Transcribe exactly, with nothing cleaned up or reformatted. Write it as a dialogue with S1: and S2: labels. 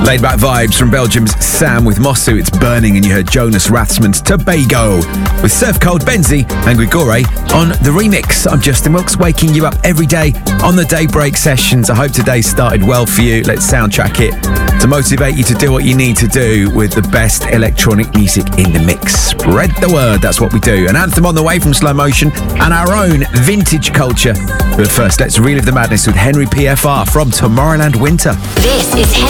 S1: Laid back vibes from Belgium's Sam with Mosu. It's Burning, and you heard Jonas Rathsman's Tobago with Surf Cold Benzi and Grigore on the remix. I'm Justin Wilkes, waking you up every day on the Daybreak sessions. I hope today started well for you. Let's soundtrack it to motivate you to do what you need to do with the best electronic music in the mix. Spread the word, that's what we do. An anthem on the way from Slow Motion and our own vintage culture. But first, let's relive the madness with Henry P F R from Tomorrowland Winter.
S2: This is Henry